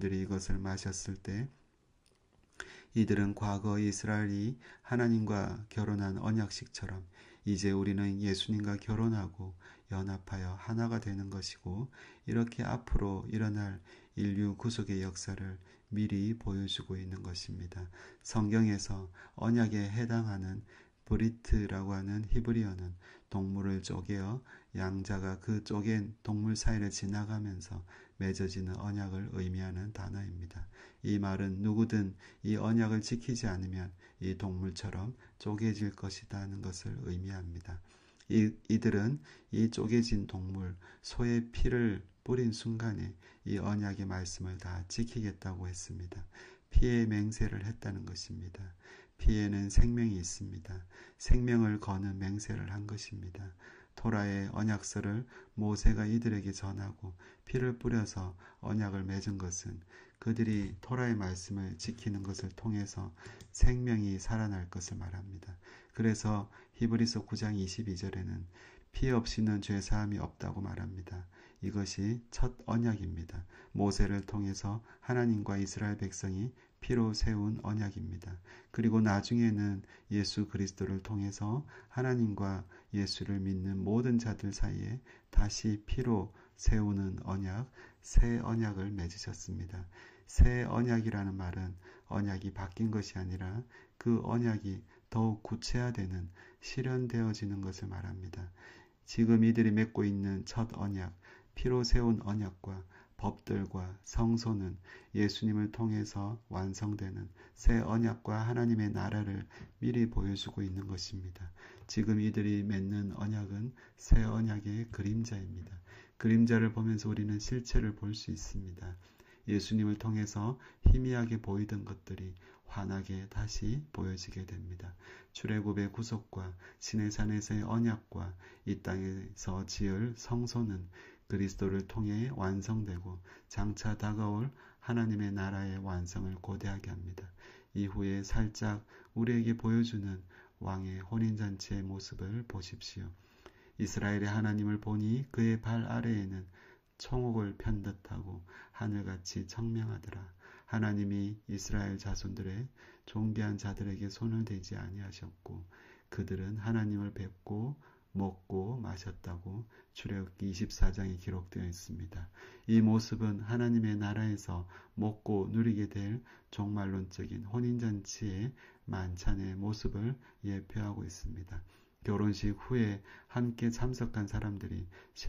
사람들이 이것을 마셨을 때 이들은 과거 이스라엘이 하나님과 결혼한 언약식처럼 이제 우리는 예수님과 결혼하고 연합하여 하나가 되는 것이고, 이렇게 앞으로 일어날 인류 구속의 역사를 미리 보여주고 있는 것입니다. 성경에서 언약에 해당하는 브리트라고 하는 히브리어는 동물을 쪼개어 양자가 그 쪼갠 동물 사이를 지나가면서 맺어지는 언약을 의미하는 단어입니다. 이 말은 누구든 이 언약을 지키지 않으면 이 동물처럼 쪼개질 것이라는 것을 의미합니다. 이들은 이 쪼개진 동물, 소의 피를 뿌린 순간에 이 언약의 말씀을 다 지키겠다고 했습니다. 피의 맹세를 했다는 것입니다. 피에는 생명이 있습니다. 생명을 거는 맹세를 한 것입니다. 토라의 언약서를 모세가 이들에게 전하고 피를 뿌려서 언약을 맺은 것은 그들이 토라의 말씀을 지키는 것을 통해서 생명이 살아날 것을 말합니다. 그래서 히브리서 9장 22절에는 피 없이는 죄사함이 없다고 말합니다. 이것이 첫 언약입니다. 모세를 통해서 하나님과 이스라엘 백성이 피로 세운 언약입니다. 그리고 나중에는 예수 그리스도를 통해서 하나님과 예수를 믿는 모든 자들 사이에 다시 피로 세우는 언약, 새 언약을 맺으셨습니다. 새 언약이라는 말은 언약이 바뀐 것이 아니라 그 언약이 더욱 구체화되는, 실현되어지는 것을 말합니다. 지금 이들이 맺고 있는 첫 언약, 피로 세운 언약과 법들과 성소는 예수님을 통해서 완성되는 새 언약과 하나님의 나라를 미리 보여주고 있는 것입니다. 지금 이들이 맺는 언약은 새 언약의 그림자입니다. 그림자를 보면서 우리는 실체를 볼 수 있습니다. 예수님을 통해서 희미하게 보이던 것들이 환하게 다시 보여지게 됩니다. 출애굽의 구속과 시내산에서의 언약과 이 땅에서 지을 성소는 그리스도를 통해 완성되고 장차 다가올 하나님의 나라의 완성을 고대하게 합니다. 이후에 살짝 우리에게 보여주는 왕의 혼인잔치의 모습을 보십시오. 이스라엘의 하나님을 보니 그의 발 아래에는 청옥을 편 듯하고 하늘같이 청명하더라. 하나님이 이스라엘 자손들의 존귀한 자들에게 손을 대지 아니하셨고 그들은 하나님을 뵙고 먹고 마셨다고 출애굽기 24장에 기록되어 있습니다. 이 모습은 하나님의 나라에서 먹고 누리게 될 종말론적인 혼인잔치의 만찬의 모습을 예표하고 있습니다. 결혼식 후에 함께 참석한 사람들이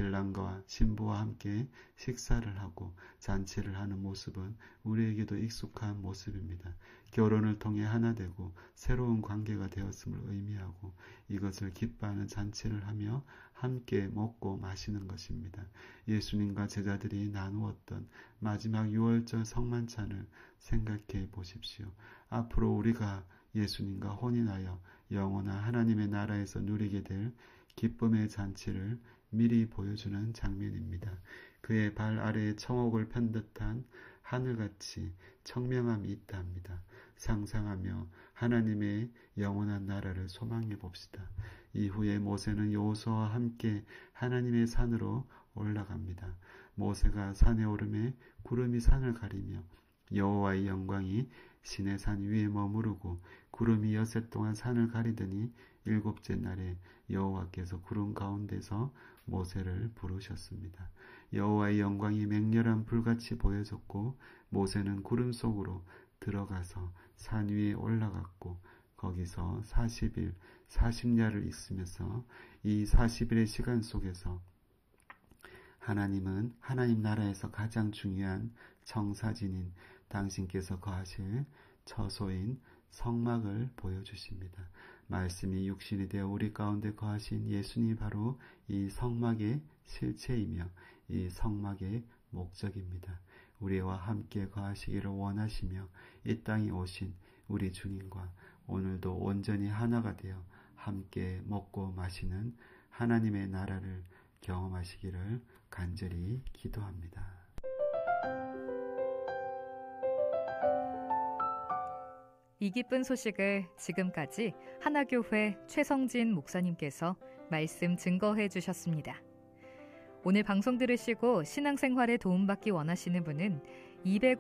신랑과 신부와 함께 식사를 하고 잔치를 하는 모습은 우리에게도 익숙한 모습입니다. 결혼을 통해 하나 되고 새로운 관계가 되었음을 의미하고 이것을 기뻐하는 잔치를 하며 함께 먹고 마시는 것입니다. 예수님과 제자들이 나누었던 마지막 6월절 성만찬을 생각해 보십시오. 앞으로 우리가 예수님과 혼인하여 영원한 하나님의 나라에서 누리게 될 기쁨의 잔치를 미리 보여주는 장면입니다. 그의 발 아래에 청옥을 편 듯한 하늘같이 청명함이 있다 합니다. 상상하며 하나님의 영원한 나라를 소망해 봅시다. 이후에 모세는 여호수아와 함께 하나님의 산으로 올라갑니다. 모세가 산에 오르매 구름이 산을 가리며 여호와의 영광이 시내산 위에 머무르고 구름이 여섯 동안 산을 가리더니 일곱째 날에 여호와께서 구름 가운데서 모세를 부르셨습니다. 여호와의 영광이 맹렬한 불같이 보여졌고 모세는 구름 속으로 들어가서 산 위에 올라갔고 거기서 40일 40야를 있으면서 이 40일의 시간 속에서 하나님은 하나님 나라에서 가장 중요한 청사진인 당신께서 거하실 처소인 성막을 보여주십니다. 말씀이 육신이 되어 우리 가운데 거하신 예수님이 바로 이 성막의 실체이며 이 성막의 목적입니다. 우리와 함께 거하시기를 원하시며 이 땅에 오신 우리 주님과 오늘도 온전히 하나가 되어 함께 먹고 마시는 하나님의 나라를 경험하시기를 간절히 기도합니다. 이 기쁜 소식을 지금까지 하나교회 최성진 목사님께서 말씀 증거해 주셨습니다. 오늘 방송 들으시고 신앙생활에 도움받기 원하시는 분은